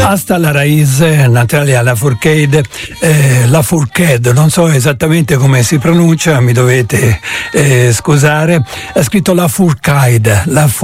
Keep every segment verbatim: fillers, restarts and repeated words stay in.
Hasta la raiz, Natalia Lafourcade, eh, Lafourcade, non so esattamente come si pronuncia, mi dovete eh, scusare. Ha scritto Lafourcade,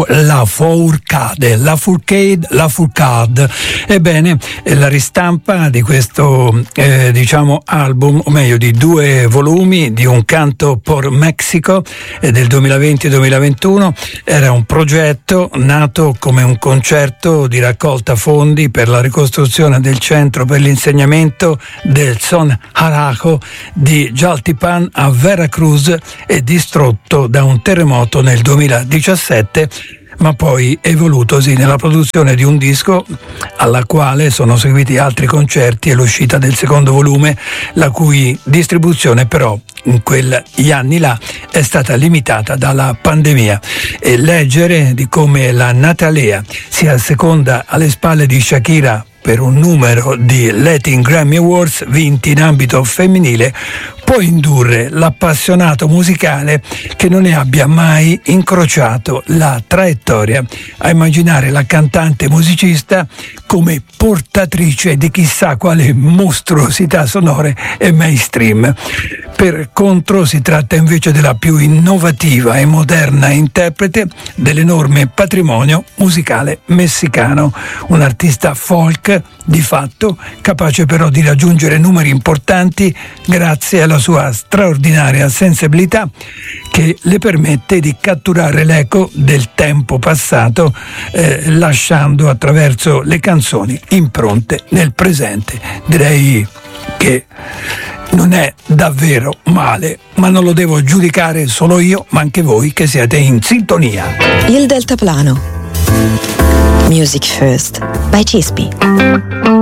Lafourcade, Lafourcade, Lafourcade. Ebbene, la ristampa di questo eh, diciamo album, o meglio di due volumi di Un canto por Mexico eh, del duemilaventi duemilaventuno, era un progetto nato come un concerto di raccolta fondi per la ricostruzione del centro per l'insegnamento del Son Harajo di Jaltipan a Veracruz, e distrutto da un terremoto nel duemiladiciassette, ma poi evolutosi nella produzione di un disco alla quale sono seguiti altri concerti e l'uscita del secondo volume, la cui distribuzione però in quegli anni là è stata limitata dalla pandemia. E leggere di come la Natalia sia seconda alle spalle di Shakira per un numero di Latin Grammy Awards vinti in ambito femminile può indurre l'appassionato musicale che non ne abbia mai incrociato la traiettoria a immaginare la cantante musicista come portatrice di chissà quale mostruosità sonore e mainstream. Per contro si tratta invece della più innovativa e moderna interprete dell'enorme patrimonio musicale messicano, un artista folk di fatto, capace però di raggiungere numeri importanti grazie alla sua straordinaria sensibilità che le permette di catturare l'eco del tempo passato, eh, lasciando attraverso le canzoni impronte nel presente. Direi che non è davvero male, ma non lo devo giudicare solo io, ma anche voi che siete in sintonia. Il deltaplano. Music First by Cispi.